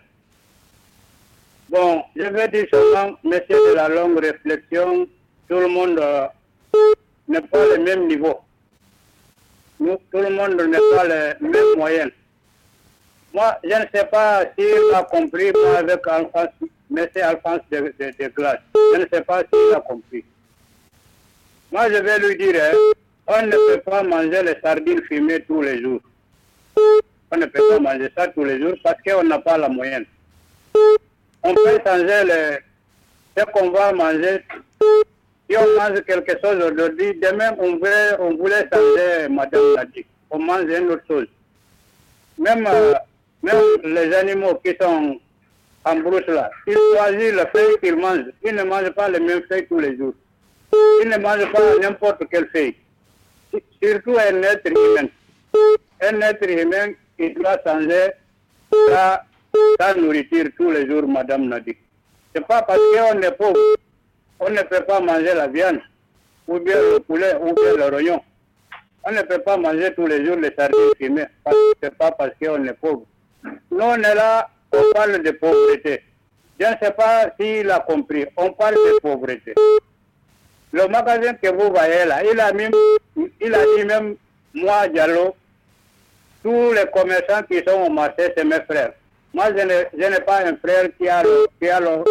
Bon, je vais dire seulement, monsieur de la longue réflexion, tout le monde n'est pas le même niveau. Tout le monde n'a pas les mêmes moyens. Moi, je ne sais pas s'il a compris, moi, avec M. Alphonse de Glace. Je ne sais pas s'il a compris. Moi, je vais lui dire, on ne peut pas manger les sardines fumées tous les jours. On ne peut pas manger ça tous les jours parce qu'on n'a pas la moyenne. On peut changer ce qu'on va manger. Si on mange quelque chose aujourd'hui, demain on voulait changer, madame l'a dit. On mange une autre chose. Même les animaux qui sont en brousse là, ils choisissent le feuille qu'ils mangent. Ils ne mangent pas les mêmes feuilles tous les jours. Ils ne mangent pas n'importe quelle feuille. Surtout un être humain. Un être humain qui doit changer sa nourriture tous les jours, madame Nadi. Ce n'est pas parce qu'on est pauvre, on ne peut pas manger la viande, ou bien le poulet, ou bien le rognon. On ne peut pas manger tous les jours les sardines fumées. Ce n'est pas parce qu'on est pauvre. Nous, on est là, on parle de pauvreté. Je ne sais pas s'il a compris. On parle de pauvreté. Le magasin que vous voyez là, il a dit même, moi, Diallo, tous les commerçants qui sont au marché, c'est mes frères. Moi, je n'ai pas un frère qui a le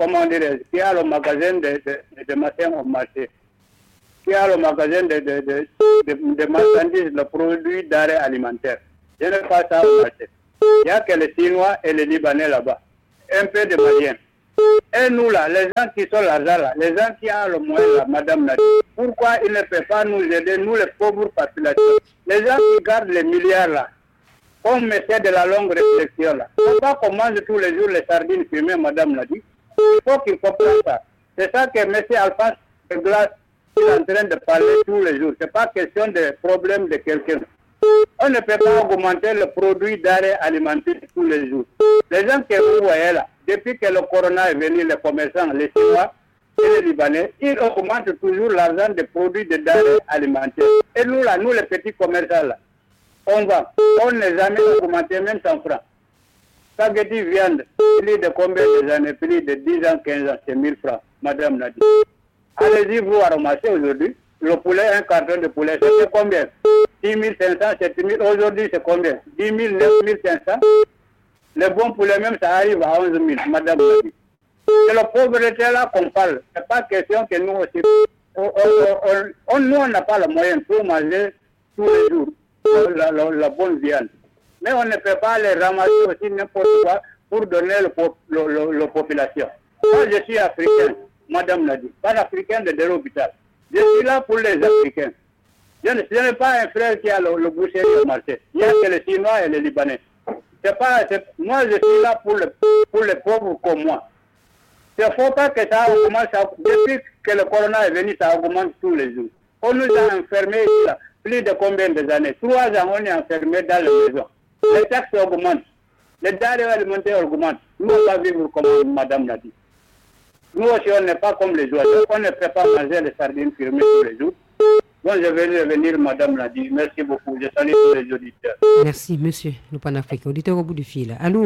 comment dire, qui a le magasin de matin au marché, qui a le magasin de marchandises, le produit d'arrêt alimentaire. Je n'ai pas ça au marché. Il n'y a que les Chinois et les Libanais là-bas. Un peu de Maliens. Et nous là, les gens qui sont l'argent là, les gens qui ont le moyen là, Madame Nadi, pourquoi ils ne peuvent pas nous aider, nous les pauvres populations? Les gens qui gardent les milliards là, on mettait de la longue réflexion là. Pourquoi qu'on mange tous les jours les sardines fumées, Madame Nadi? Il faut qu'il comprenne ça. C'est ça que M. Alphonse de Glace est en train de parler tous les jours. Ce n'est pas question de problème de quelqu'un. On ne peut pas augmenter le produit d'arrêt alimentaire tous les jours. Les gens que vous voyez là, depuis que le corona est venu, les commerçants, les Chinois et les Libanais, ils augmentent toujours l'argent des produits de denrées alimentaires. Et nous là, nous les petits commerçants là, on n'a jamais augmenté même 100 francs. Spaghetti viande, plus de combien de années, plus de 10 ans, 15 ans, c'est 1000 francs, Madame Nadi. Allez-y vous à ramasser aujourd'hui, le poulet, un carton de poulet, c'est combien? 6 500, 7 000, aujourd'hui c'est combien? 10 000, 9 500. Le bon poulet même, ça arrive à 11 000, Madame Nadi. C'est la pauvreté là qu'on parle. Ce n'est pas question que nous aussi, nous on n'a pas le moyen pour manger tous les jours la bonne viande. Mais on ne peut pas les ramasser aussi n'importe quoi pour donner la population. Moi je suis africain, Madame Nadi, pas africain de l'hôpital. Je suis là pour les Africains. Je n'ai pas un frère qui a le boucherie au marché. Il n'y a que les Chinois et les Libanais. Moi, je suis là pour les pauvres comme moi. Il ne faut pas que ça augmente. Depuis que le corona est venu, ça augmente tous les jours. On nous a enfermés ici, là, plus de combien d'années? 3 ans, on est enfermés dans les maisons. Les taxes augmentent. Les denrées alimentaires augmentent. Nous, on va vivre comme Madame l'a dit. Nous aussi, on n'est pas comme les oiseaux. On ne peut pas manger les sardines fumées tous les jours. Bon, je vais revenir, Madame l'a dit. Merci beaucoup. Je salue tous les auditeurs. Merci, monsieur. Nous panafricains. Auditeur au bout du fil. Allô?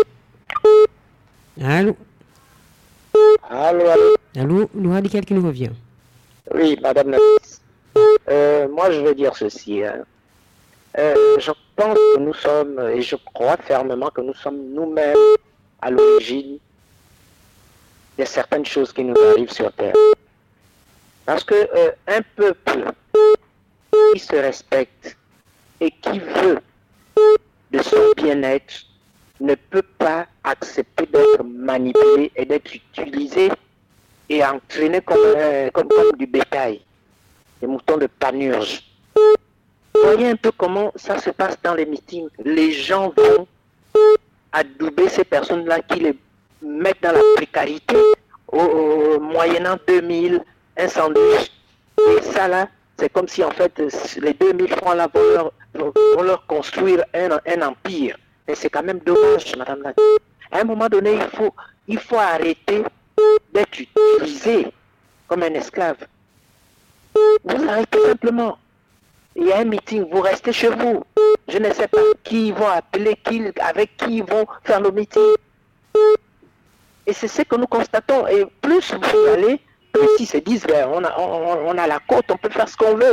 Allô? Allô, allô? Allô? Nous radical qui nous revient. Oui, Madame la ministre. Moi, je veux dire ceci. Je pense que nous sommes, et je crois fermement que nous sommes nous-mêmes à l'origine de certaines choses qui nous arrivent sur Terre. Parce que un peuple qui se respecte et qui veut de son bien-être ne peut pas accepter d'être manipulé et d'être utilisé et entraîné comme du bétail, des moutons de panurge. Voyez un peu comment ça se passe dans les meetings. Les gens vont adouber ces personnes-là qui les mettent dans la précarité moyennant 2000, un sandwich. Et ça là, c'est comme si en fait les 2000 francs là vont leur construire un empire. Et c'est quand même dommage, Madame la. À un moment donné, il faut arrêter d'être utilisé comme un esclave. Vous arrêtez simplement. Il y a un meeting, vous restez chez vous. Je ne sais pas qui ils vont appeler, avec qui ils vont faire le meeting. Et c'est ce que nous constatons. Et plus vous allez, plus ils se disent, on a la côte, on peut faire ce qu'on veut.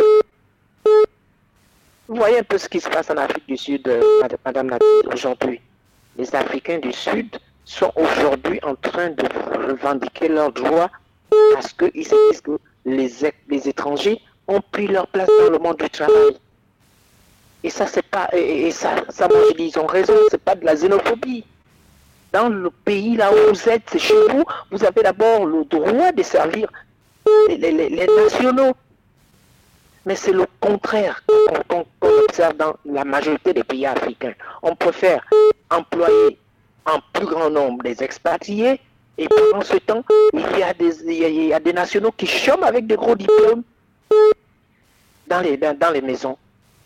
Vous voyez un peu ce qui se passe en Afrique du Sud, Madame Nadi, aujourd'hui. Les Africains du Sud sont aujourd'hui en train de revendiquer leurs droits parce qu'ils se disent que les étrangers ont pris leur place dans le monde du travail. Et ça, c'est pas... Et ça, moi, je dis, ils ont raison, c'est pas de la xénophobie. Dans le pays là où vous êtes, c'est chez vous, vous avez d'abord le droit de servir les nationaux. Mais c'est le contraire qu'on observe dans la majorité des pays africains. On préfère employer en plus grand nombre des expatriés et pendant ce temps, il y a des nationaux qui chôment avec de gros diplômes dans les maisons.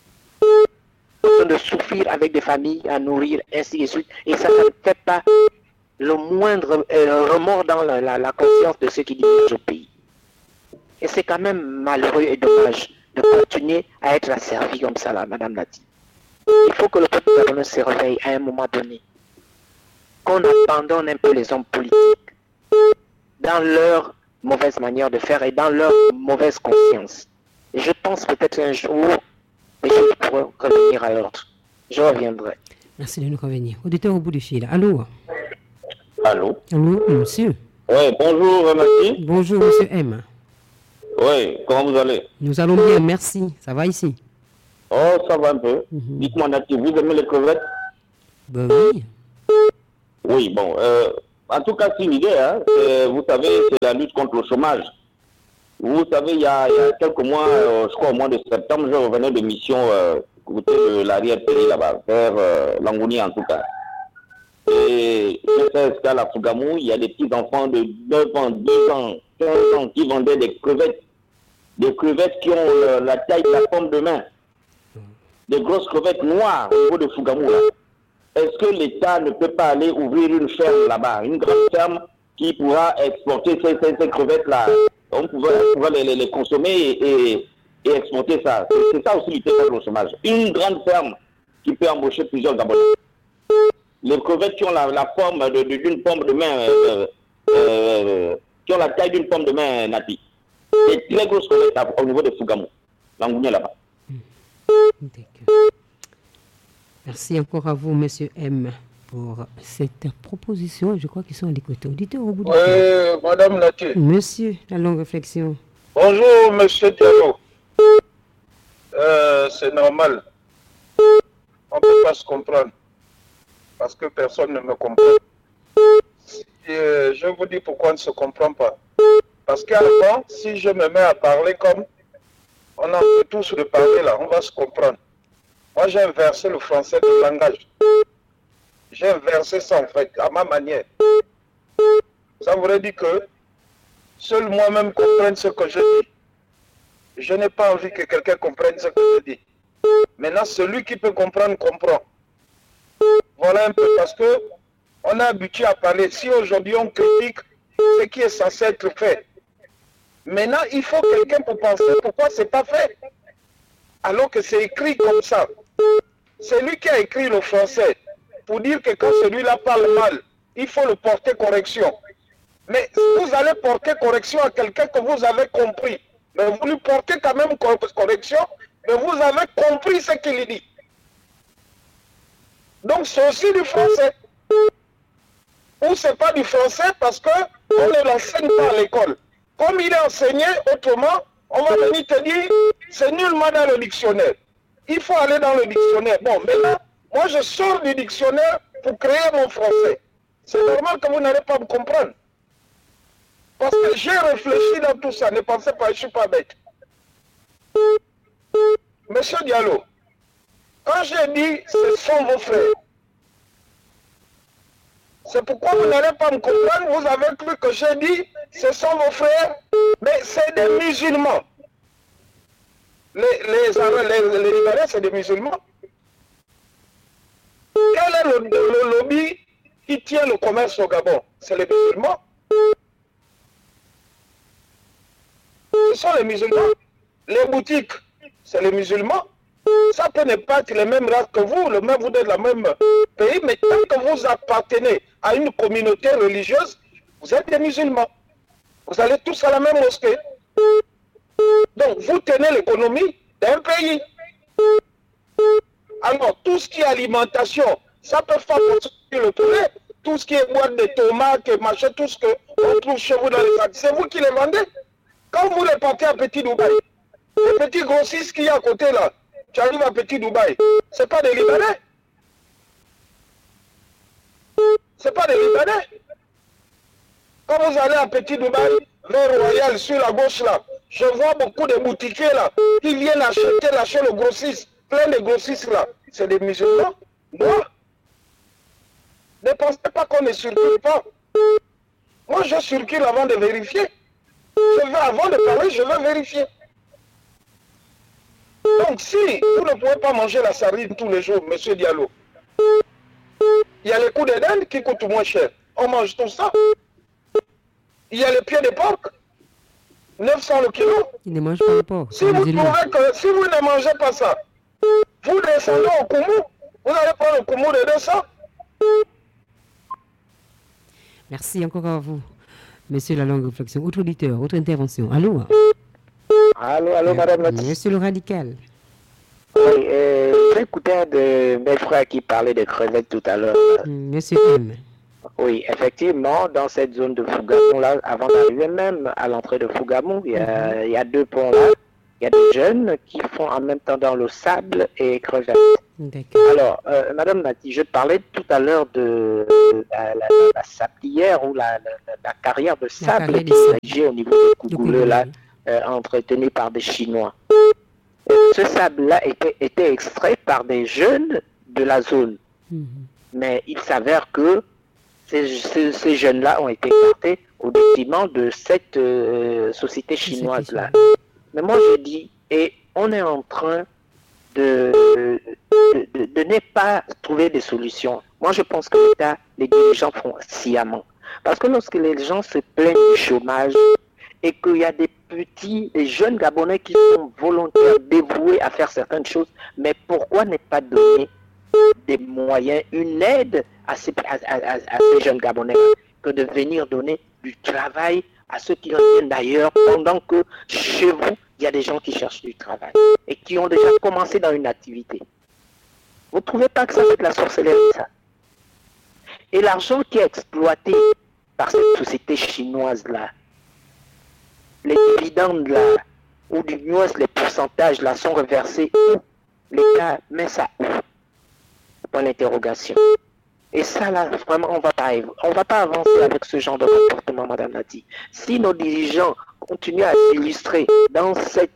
De souffrir avec des familles à nourrir, ainsi de suite. Et ça ne fait pas le moindre remords dans la conscience de ceux qui dirigent le pays. Et c'est quand même malheureux et dommage de continuer à être asservi comme ça, là, Madame l'a dit. Il faut que le peuple gabonais se réveille à un moment donné. Qu'on abandonne un peu les hommes politiques dans leur mauvaise manière de faire et dans leur mauvaise conscience. Et je pense peut-être un jour, les choses pourront revenir à l'ordre. Je reviendrai. Merci de nous revenir. Auditeur au bout du fil. Allô? Allô? Allô, monsieur? Oui, bonjour, merci. Bonjour, monsieur M. Oui, comment vous allez? Nous allons bien, merci. Ça va ici? Oh, ça va un peu. Dites-moi, Nati, vous aimez les crevettes? Ben oui. Oui, bon. En tout cas, c'est une idée. Hein. Vous savez, c'est la lutte contre le chômage. Vous savez, il y a quelques mois, je crois au mois de septembre, je revenais de mission côté de l'arrière-pays là-bas, vers Langouni en tout cas. Et je sais qu'à la Fougamou, il y a des petits enfants de 9 ans, 2 ans, 15 ans qui vendaient des crevettes. Des crevettes qui ont la taille de la paume de main. Des grosses crevettes noires au niveau de Fougamou. Là. Est-ce que l'État ne peut pas aller ouvrir une ferme là-bas, une grande ferme qui pourra exporter ces crevettes-là? On pourra les consommer et exporter ça. C'est ça aussi lutter contre le chômage. Une grande ferme qui peut embaucher plusieurs Gabonais. Les crevettes qui ont la forme d'une pomme de main, qui ont la taille d'une pomme de main, Nati. Des très grosses crevettes au niveau de Fougamou, Langounier là-bas. Merci encore à vous, monsieur M, pour cette proposition. Je crois qu'ils sont à l'écoute. Auditeur au bout du Oui, madame Nati. Monsieur, la longue réflexion. Bonjour, monsieur Diallo. C'est normal. On ne peut pas se comprendre. Parce que personne ne me comprend. Je vous dis pourquoi on ne se comprend pas. Parce qu'avant, si je me mets à parler comme on en peut tous de parler là, on va se comprendre. Moi, j'ai inversé le français de langage. J'ai inversé ça en fait, à ma manière. Ça voudrait dire que seul moi-même comprenne ce que je dis. Je n'ai pas envie que quelqu'un comprenne ce que je dis. Maintenant, celui qui peut comprendre, comprend. Voilà un peu, parce que on est habitué à parler. Si aujourd'hui on critique ce qui est censé être fait, maintenant il faut quelqu'un pour penser pourquoi c'est pas fait. Alors que c'est écrit comme ça. C'est lui qui a écrit le français pour dire que quand celui-là parle mal, il faut le porter correction. Mais vous allez porter correction à quelqu'un que vous avez compris. Mais vous lui portez quand même correction, mais vous avez compris ce qu'il dit. Donc c'est aussi du français. Ou c'est pas du français parce qu'on ne l'enseigne pas à l'école. Comme il est enseigné autrement, on va venir te dire, c'est nullement dans le dictionnaire. Il faut aller dans le dictionnaire. Bon, maintenant, moi je sors du dictionnaire pour créer mon français. C'est normal que vous n'allez pas me comprendre. Parce que j'ai réfléchi dans tout ça. Ne pensez pas, je ne suis pas bête. Monsieur Diallo, quand j'ai dit ce sont vos frères, c'est pourquoi vous n'allez pas me comprendre. Vous avez cru que j'ai dit ce sont vos frères, mais c'est des musulmans. Les Libanais, c'est des musulmans. Quel est le lobby qui tient le commerce au Gabon? C'est les musulmans. Ce sont les musulmans. Les boutiques, c'est les musulmans. Ça peut ne pas être les mêmes races que vous, vous êtes la même pays, mais tant que vous appartenez à une communauté religieuse, vous êtes des musulmans. Vous allez tous à la même mosquée. Donc, vous tenez l'économie d'un pays. Alors, tout ce qui est alimentation, ça peut faire construire le poulet, tout ce qui est boîte de tomates, machin, tout ce qu'on trouve chez vous dans les sacs, c'est vous qui les vendez. Quand vous les portez à Petit Dubaï, les petits grossistes qu'il y a à côté là, tu arrives à Petit Dubaï, c'est pas des Libanais. C'est pas des Libanais. Quand vous allez à Petit Dubaï, vers Royal, sur la gauche là, je vois beaucoup de boutiquiers là, qui viennent acheter là chez le grossiste, plein de grossistes là. C'est des musulmans. Moi, ne pensez pas qu'on ne circule pas. Moi, je circule avant de vérifier. Avant de parler, je veux vérifier. Donc, si vous ne pouvez pas manger la sardine tous les jours, monsieur Diallo, il y a les coups de dinde qui coûtent moins cher. On mange tout ça. Il y a les pieds de porc, 900 le kilo. Ils ne mangent pas le porc. Si vous trouvez que si vous ne mangez pas ça, vous descendez au Koumou, vous allez prendre le Koumou de 200. Merci encore à vous, monsieur la longue réflexion. Autre auditeur, autre intervention. Allô? Allô, madame la... Monsieur le radical. Oui, j'écoutais de mes frères qui parlaient de crevettes tout à l'heure. Monsieur M. Oui, effectivement, dans cette zone de Fougamou, là, avant d'arriver même à l'entrée de Fougamou, il y a 2 ponts là. Il y a des jeunes qui font en même temps dans le sable et crevettes. Alors, Madame Nati, je parlais tout à l'heure de la sablière ou la carrière de sable qui est au niveau de Kougoulé, là, entretenue par des Chinois. Ce sable-là était extrait par des jeunes de la zone. Mais il s'avère que ces jeunes-là ont été écartés au détriment de cette société chinoise-là. Mais moi je dis, et on est en train de ne pas trouver des solutions. Moi je pense que l'État, les dirigeants font sciemment. Parce que lorsque les gens se plaignent du chômage et qu'il y a des jeunes Gabonais qui sont volontaires, dévoués à faire certaines choses, mais pourquoi ne pas donner des moyens, une aide à ces jeunes Gabonais que de venir donner du travail à ceux qui viennent d'ailleurs, pendant que chez vous, il y a des gens qui cherchent du travail et qui ont déjà commencé dans une activité. Vous ne trouvez pas que ça c'est de la sorcellerie, ça? Et l'argent qui est exploité par cette société chinoise-là, les dividendes là, ou du moins les pourcentages là sont reversés où? L'État met ça où? Point d'interrogation. Et ça là, vraiment, on va pas avancer avec ce genre de comportement, Madame Nati. Si nos dirigeants continuent à s'illustrer dans cette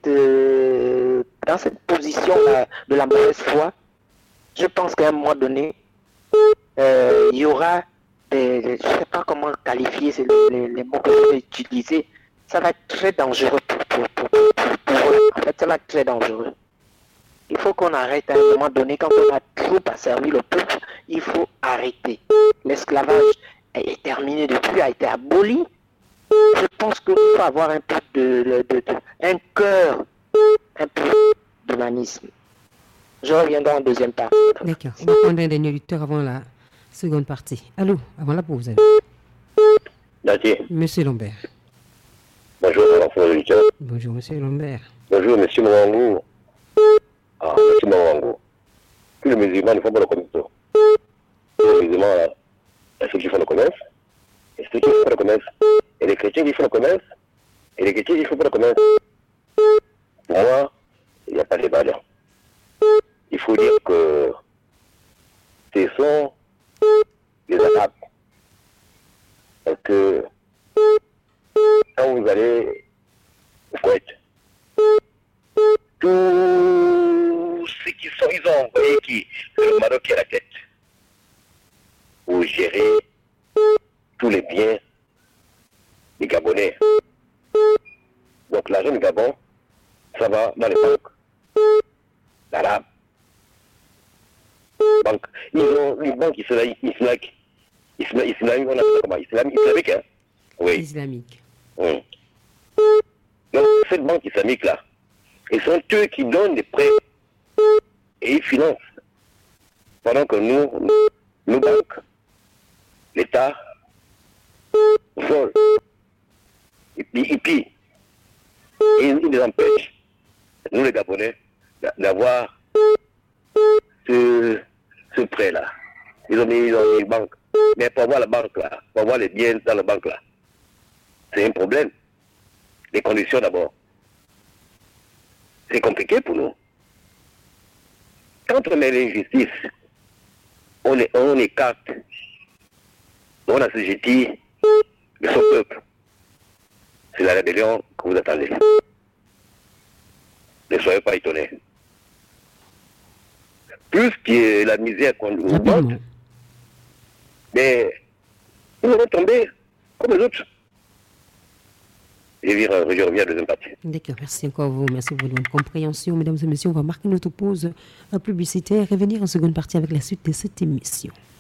position là, de la mauvaise foi, je pense qu'à un moment donné, il y aura je ne sais pas comment qualifier les mots que je vais utiliser. Ça va être très dangereux pour eux. En fait, ça va être très dangereux. Il faut qu'on arrête à un moment donné, quand on a trop asservi le peuple, il faut arrêter. L'esclavage est terminé depuis, a été aboli. Je pense qu'il faut avoir un peu un cœur, un peu d'humanisme. Je reviendrai en deuxième partie. D'accord. On va prendre un dernier auditeur avant la seconde partie. Allô, avant la pause. Nati. Monsieur Lambert. Bonjour, enfant auditeur. Bonjour, monsieur Lambert. Bonjour, monsieur Mwangu. Ah, monsieur Mwangu. Tous les musulmans ne font pas le commerce. Les musulmans, là, ceux qui font le commerce, et ceux qui font le commerce, et les chrétiens qui font le commerce, et les chrétiens qui ne font pas le commerce. Pour moi, il n'y a pas de débat là. Il faut dire que ce sont les Arabes. Parce que quand vous allez au Fouette, tous ceux qui sont, ils ont envoyé qui le Maroc qui est à la tête pour gérer tous les biens des Gabonais. Donc l'argent du Gabon, ça va dans les banques d'Arabes. Ils ont une banque islamique, on appelle comment? Islamique, hein? Oui. Islamique. Oui. Donc cette banque islamique-là, ils sont eux qui donnent des prêts et ils financent. Pendant que nos banques, l'État, vole. Et puis, ils nous empêchent, nous les Gabonais, d'avoir ce prêt-là. Ils ont mis une banque. Mais pour avoir la banque là, pour avoir les biens dans la banque là, c'est un problème. Les conditions d'abord. C'est compliqué pour nous. Quand on met l'injustice, on écarte, on assujettit de son peuple. C'est la rébellion que vous attendez. Ne soyez pas étonnés. Plus que la misère qu'on nous montre, mais nous allons tomber comme les autres. Je reviens à la deuxième partie. D'accord, merci encore vous. Merci pour votre compréhension. Mesdames et messieurs, on va marquer notre pause publicitaire et revenir en seconde partie avec la suite de cette émission.